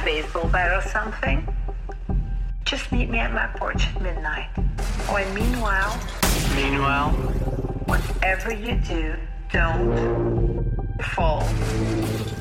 baseball bat or something? Just meet me at my porch at midnight. Oh, and meanwhile, whatever you do, don't fall.